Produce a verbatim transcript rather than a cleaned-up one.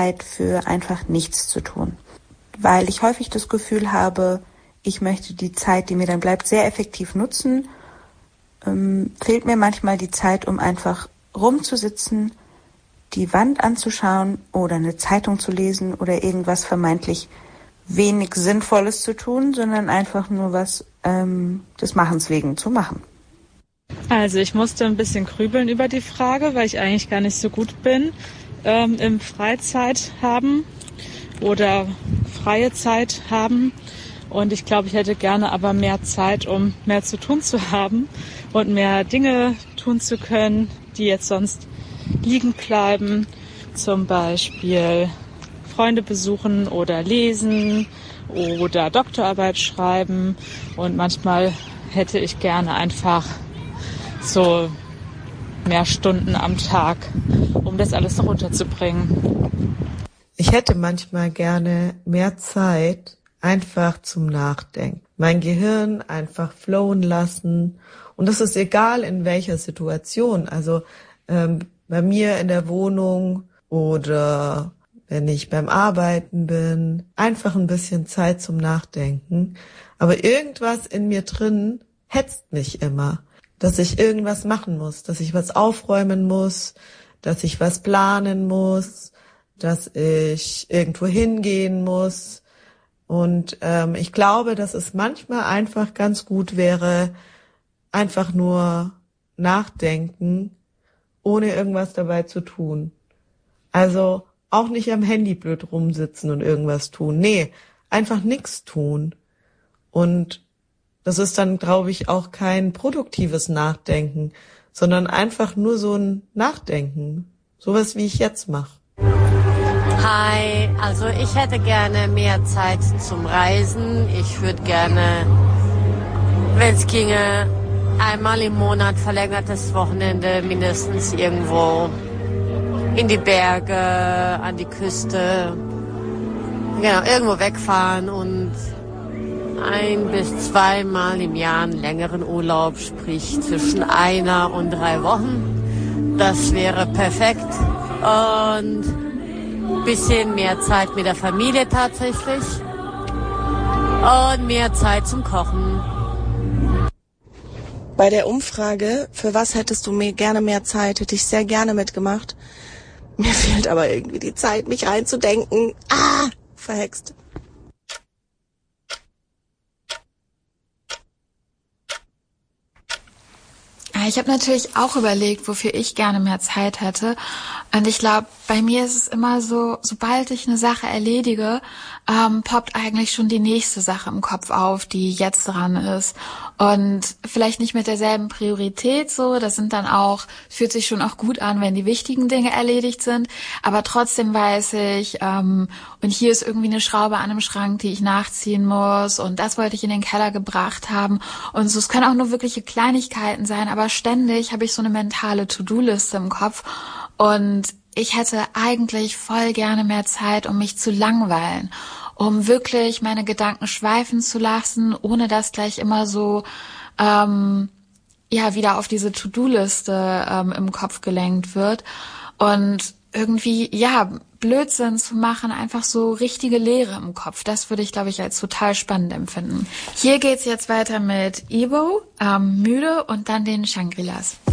Zeit für einfach nichts zu tun. Weil ich häufig das Gefühl habe, ich möchte die Zeit, die mir dann bleibt, sehr effektiv nutzen. Ähm, fehlt mir manchmal die Zeit, um einfach rumzusitzen, die Wand anzuschauen oder eine Zeitung zu lesen oder irgendwas vermeintlich wenig Sinnvolles zu tun, sondern einfach nur was ähm, des Machens wegen zu machen. Also ich musste ein bisschen grübeln über die Frage, weil ich eigentlich gar nicht so gut bin ähm, im Freizeit haben oder freie Zeit haben. Und ich glaube, ich hätte gerne aber mehr Zeit, um mehr zu tun zu haben und mehr Dinge tun zu können, die jetzt sonst liegen bleiben. Zum Beispiel Freunde besuchen oder lesen oder Doktorarbeit schreiben. Und manchmal hätte ich gerne einfach so mehr Stunden am Tag, um das alles noch unterzubringen. Ich hätte manchmal gerne mehr Zeit einfach zum Nachdenken. Mein Gehirn einfach flowen lassen. Und das ist egal in welcher Situation. Also ähm, bei mir in der Wohnung oder wenn ich beim Arbeiten bin. Einfach ein bisschen Zeit zum Nachdenken. Aber irgendwas in mir drin hetzt mich immer. Dass ich irgendwas machen muss, dass ich was aufräumen muss, dass ich was planen muss, dass ich irgendwo hingehen muss. Und ähm, ich glaube, dass es manchmal einfach ganz gut wäre, einfach nur nachdenken, ohne irgendwas dabei zu tun. Also auch nicht am Handy blöd rumsitzen und irgendwas tun. Nee, einfach nichts tun. Und das ist dann, glaube ich, auch kein produktives Nachdenken, sondern einfach nur so ein Nachdenken. Sowas, wie ich jetzt mache. Hi, also ich hätte gerne mehr Zeit zum Reisen. Ich würde gerne, wenn es ginge, einmal im Monat verlängertes Wochenende mindestens irgendwo in die Berge, an die Küste, genau, irgendwo wegfahren und ein bis zweimal im Jahr einen längeren Urlaub, sprich zwischen einer und drei Wochen. Das wäre perfekt. Und ein bisschen mehr Zeit mit der Familie tatsächlich. Und mehr Zeit zum Kochen. Bei der Umfrage, für was hättest du mir gerne mehr Zeit, hätte ich sehr gerne mitgemacht. Mir fehlt aber irgendwie die Zeit, mich reinzudenken. Ah, verhext. Ich habe natürlich auch überlegt, wofür ich gerne mehr Zeit hätte. Und ich glaube, bei mir ist es immer so, sobald ich eine Sache erledige, ähm, poppt eigentlich schon die nächste Sache im Kopf auf, die jetzt dran ist. Und vielleicht nicht mit derselben Priorität so. Das sind dann auch, fühlt sich schon auch gut an, wenn die wichtigen Dinge erledigt sind. Aber trotzdem weiß ich, ähm, und hier ist irgendwie eine Schraube an einem Schrank, die ich nachziehen muss. Und das wollte ich in den Keller gebracht haben. Und so, es können auch nur wirkliche Kleinigkeiten sein, aber ständig habe ich so eine mentale To-Do-Liste im Kopf. Und ich hätte eigentlich voll gerne mehr Zeit, um mich zu langweilen, um wirklich meine Gedanken schweifen zu lassen, ohne dass gleich immer so ähm, ja wieder auf diese To-Do-Liste ähm, im Kopf gelenkt wird und irgendwie ja Blödsinn zu machen, einfach so richtige Leere im Kopf. Das würde ich, glaube ich, als total spannend empfinden. Hier geht's jetzt weiter mit Ivo, ähm, Müde und dann den Shangri-Las.